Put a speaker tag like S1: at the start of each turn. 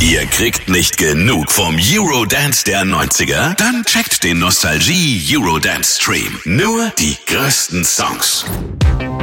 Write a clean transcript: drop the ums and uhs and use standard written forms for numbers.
S1: Ihr kriegt nicht genug vom Eurodance der 90er? Dann checkt den Nostalgie Eurodance Stream. Nur die größten Songs.